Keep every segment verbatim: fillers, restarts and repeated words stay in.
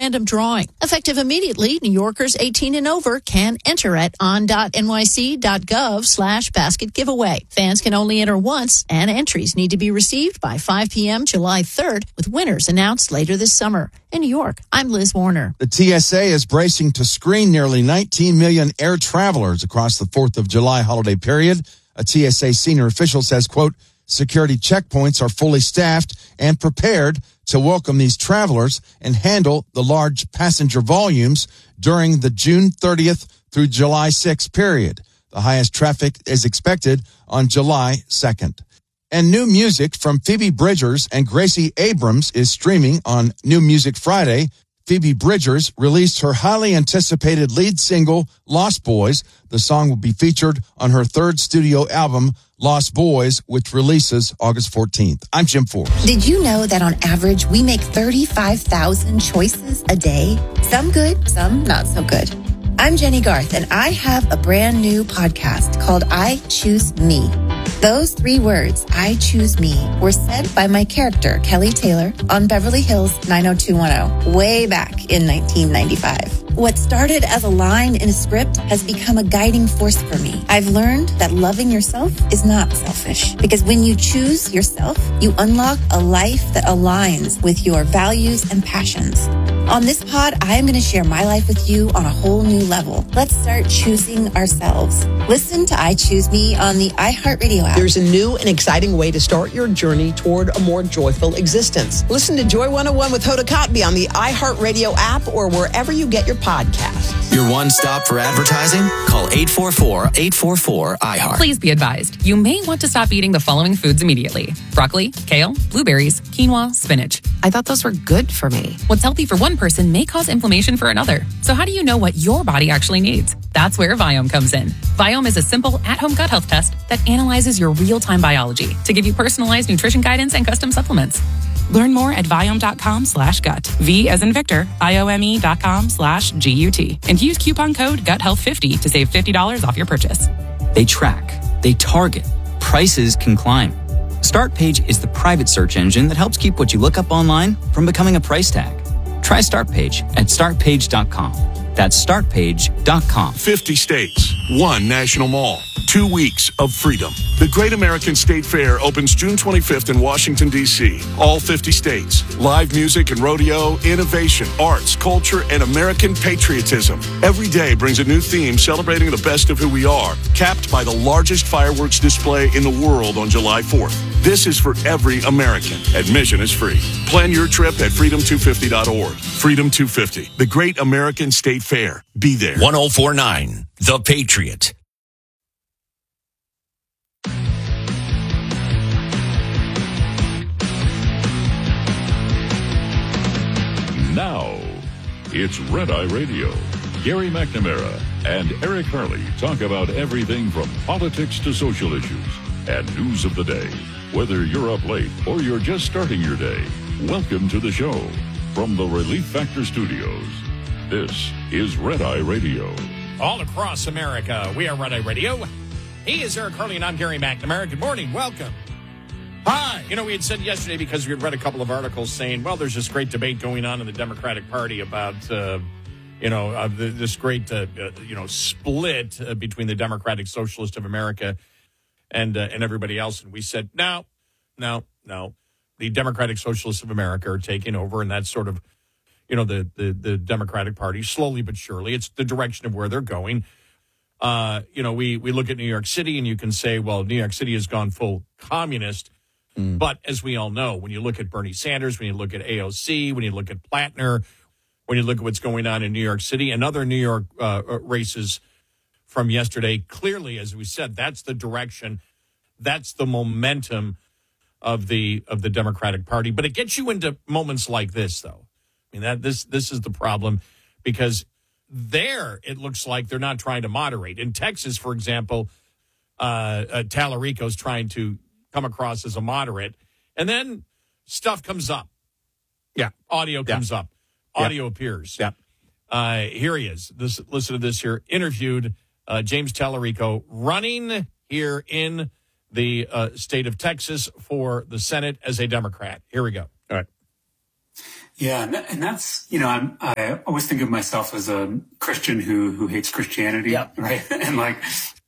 random drawing. Effective immediately, New Yorkers eighteen and over can enter at on.nyc.gov slash basket giveaway. Fans can only enter once, and entries need to be received by five p.m. July third, with winners announced later this summer. In New York, I'm Liz Warner. The T S A is bracing to screen nearly nineteen million air travelers across the fourth of July holiday period. A T S A senior official says, quote, security checkpoints are fully staffed and prepared to welcome these travelers and handle the large passenger volumes during the June thirtieth through July sixth period. The highest traffic is expected on July second. And new music from Phoebe Bridgers and Gracie Abrams is streaming on New Music Friday. Phoebe Bridgers released her highly anticipated lead single, Lost Boys. The song will be featured on her third studio album, Lost Boys, which releases August fourteenth. I'm Jim Forbes. Did you know that on average, we make thirty-five thousand choices a day? Some good, some not so good. I'm Jenny Garth, and I have a brand new podcast called I Choose Me. Those three words, I choose me, were said by my character, Kelly Taylor, on Beverly Hills nine oh two one oh, way back in nineteen ninety-five. What started as a line in a script has become a guiding force for me. I've learned that loving yourself is not selfish, because when you choose yourself, you unlock a life that aligns with your values and passions. On this pod, I am going to share my life with you on a whole new level. Let's start choosing ourselves. Listen to I Choose Me on the iHeartRadio app. There's a new and exciting way to start your journey toward a more joyful existence. Listen to Joy one oh one with Hoda Kotb on the iHeartRadio app or wherever you get your podcasts. Your one stop for advertising? Call eight four four, eight four four, I heart. Please be advised, you may want to stop eating the following foods immediately. Broccoli, kale, blueberries, quinoa, spinach. I thought those were good for me. What's healthy for one person may cause inflammation for another. So how do you know what your body actually needs? That's where Viome comes in. Viome is a simple at-home gut health test that analyzes your real-time biology to give you personalized nutrition guidance and custom supplements. Learn more at Viome.com slash gut. V as in Victor, I-O-M-E dot com slash G-U-T. And use coupon code gut health fifty to save fifty dollars off your purchase. They track. They target. Prices can climb. StartPage is the private search engine that helps keep what you look up online from becoming a price tag. Try StartPage at start page dot com. That's start page dot com. fifty states, one national mall, two weeks of freedom. The Great American State Fair opens June twenty-fifth in Washington, D C All fifty states. Live music and rodeo, innovation, arts, culture, and American patriotism. Every day brings a new theme celebrating the best of who we are, capped by the largest fireworks display in the world on July fourth. This is for every American. Admission is free. Plan your trip at freedom two fifty dot org. Freedom two fifty, the Great American State Fair. Be there. one oh four point nine, The Patriot. Now, it's Red Eye Radio. Gary McNamara and Eric Harley talk about everything from politics to social issues and news of the day. Whether you're up late or you're just starting your day, welcome to the show. From the Relief Factor Studios, this is Red Eye Radio. All across America, we are Red Eye Radio. He is Eric Harley, and I'm Gary McNamara. Good morning. Welcome. Hi. You know, we had said yesterday, because we had read a couple of articles saying, well, there's this great debate going on in the Democratic Party about, uh, you know, uh, this great, uh, uh, you know, split uh, between the Democratic Socialist of America and uh, and everybody else. And we said, no, no, no. The Democratic Socialists of America are taking over, and that's sort of, you know, the, the, the Democratic Party, slowly but surely. It's the direction of where they're going. Uh, you know, we, we look at New York City, and you can say, well, New York City has gone full communist. Mm. But as we all know, when you look at Bernie Sanders, when you look at A O C, when you look at Plattner, when you look at what's going on in New York City and other New York uh, races from yesterday, clearly, as we said, that's the direction, that's the momentum of the of the Democratic Party. But it gets you into moments like this, though. I mean, that this this is the problem, because there it looks like they're not trying to moderate. In Texas, for example, uh, uh, Tallarico's trying to come across as a moderate, and then stuff comes up. Yeah. Audio comes yeah. up. Audio yeah. appears. Yeah. Uh, here he is. This, listen to this here. Interviewed uh, James Tallarico, running here in the uh, state of Texas for the Senate as a Democrat. Here we go. All right. Yeah, and, that, and that's, you know, I'm, I always think of myself as a Christian who who hates Christianity, yep. right? And like,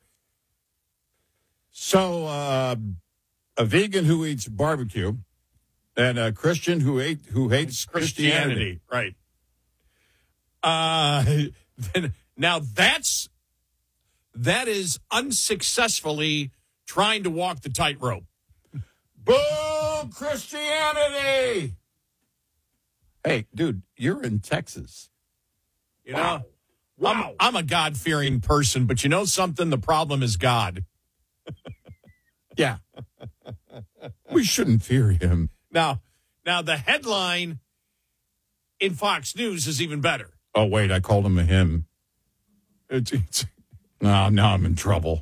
so uh, a vegan who eats barbecue and a Christian who ate who hates Christianity, Christianity. Right? Uh, now that's that is unsuccessfully trying to walk the tightrope. Boo, Christianity! Hey, dude, you're in Texas. You know, wow. I'm, I'm a God-fearing person, but you know something? The problem is God. Yeah. We shouldn't fear him. Now, now the headline in Fox News is even better. Oh, wait, I called him a him. It's, it's, no, now I'm in trouble.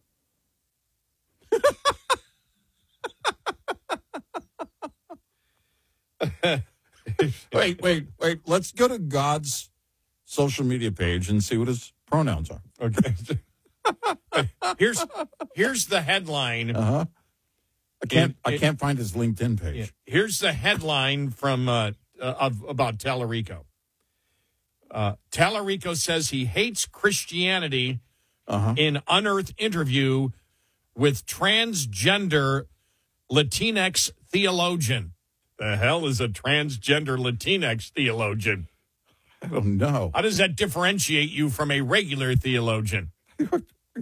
wait, wait, wait. Let's go to God's social media page and see what his pronouns are. Okay. here's here's the headline. Uh-huh. I can't in, I can't find his LinkedIn page. Yeah. Here's the headline from uh, uh, of about Tallarico. Uh, Tallarico says he hates Christianity uh-huh. in unearthed interview with transgender Latinx theologian. The hell is a transgender Latinx theologian? I don't know. How does that differentiate you from a regular theologian? You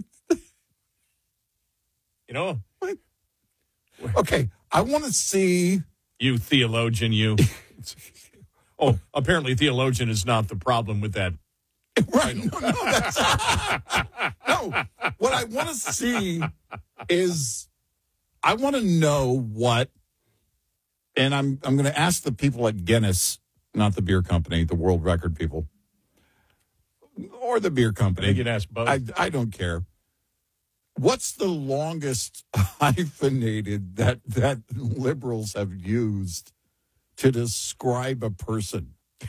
know? What? Okay, I want to see... You theologian, you. Oh, apparently theologian is not the problem with that. Right. No, no, that's, no, what I want to see is I want to know what, and I'm I'm going to ask the people at Guinness, not the beer company, the world record people, or the beer company. You can ask both. I, I don't care. What's the longest hyphenated that that liberals have used to describe a person?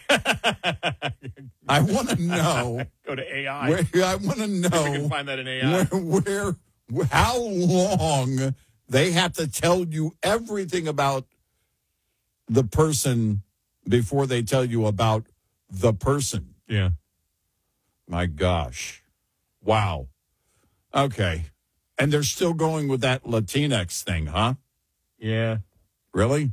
I want to know. Go to A I. Where, I want to know. If we can find that in A I. Where, where, how long they have to tell you everything about the person before they tell you about the person. Yeah. My gosh. Wow. Okay. And they're still going with that Latinx thing, huh? Yeah. Really?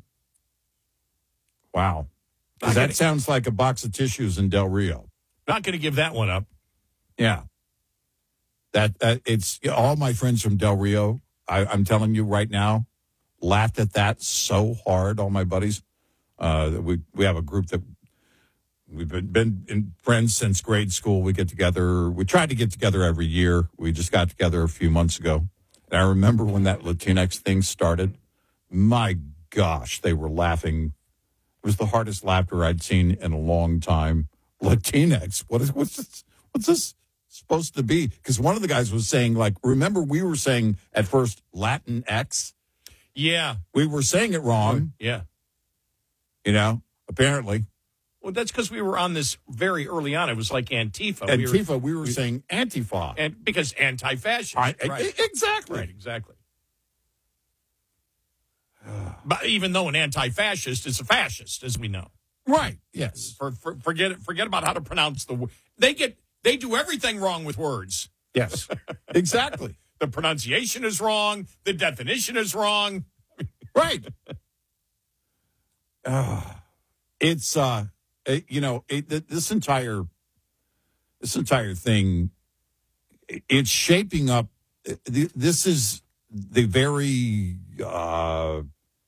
Wow. That gonna, sounds like a box of tissues in Del Rio. Not going to give that one up. Yeah. That, that it's all my friends from Del Rio, I, I'm telling you right now, laughed at that so hard, all my buddies. Uh, we we have a group that we've been, been in friends since grade school. We get together. We try to get together every year. We just got together a few months ago. And I remember when that Latinx thing started. My gosh, they were laughing. It was the hardest laughter I'd seen in a long time. Latinx, what is what's this, what's this supposed to be? Because one of the guys was saying, like, remember we were saying at first Latin X? Yeah. We were saying it wrong. Yeah. You know, apparently. Well, that's because we were on this very early on. It was like Antifa. Antifa, we were, we were we, saying Antifa. And because anti-fascist. I, right. Exactly. Right, exactly. But even though an anti-fascist is a fascist, as we know. Right, yes. For, for, forget forget about how to pronounce the word. They get they do everything wrong with words. Yes, exactly. The pronunciation is wrong. The definition is wrong. Right. Uh, it's, uh, it, you know, it, this entire, this entire thing, it's shaping up. This is the very uh,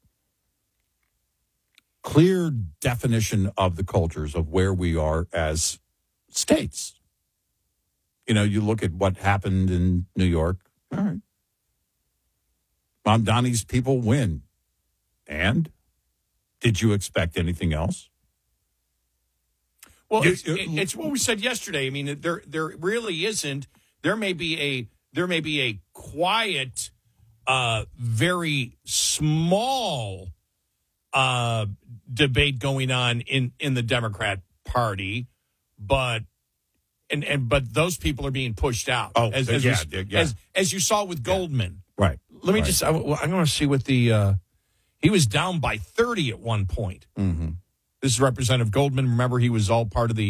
clear definition of the cultures of where we are as states. You know, you look at what happened in New York. All right. Mamdani's people win. And did you expect anything else? Well, you, it's, it's what we said yesterday. I mean, there there really isn't. There may be a there may be a quiet, uh, very small uh, debate going on in, in the Democrat Party, but and and but those people are being pushed out. Oh, as, as yeah, we, yeah. as as you saw with Goldman. Yeah. Right. Let me right. just. I, I'm going to see what the. Uh, he was down by thirty at one point. Mm-hmm. This is Representative Goldman. Remember, he was all part of the